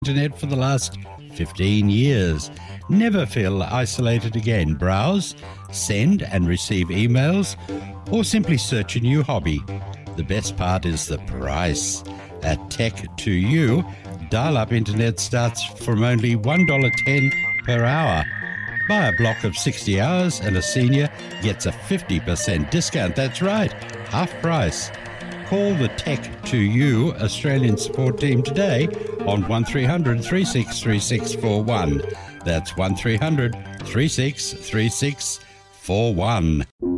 Internet for the last 15 years. Never feel isolated again. Browse, send and receive emails, or simply search a new hobby. The best part is the price. At Tech2U, dial-up internet starts from only $1.10 per hour. Buy a block of 60 hours and a senior gets a 50% discount. That's right, half price. Call the Tech2U Australian support team today on 1300 363641. That's 1300 363641.